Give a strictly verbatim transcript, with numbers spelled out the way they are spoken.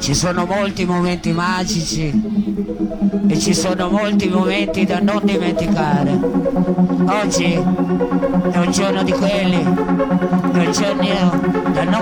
Ci sono molti momenti magici e ci sono molti momenti da non dimenticare. Oggi è un giorno di quelli, è un giorno da non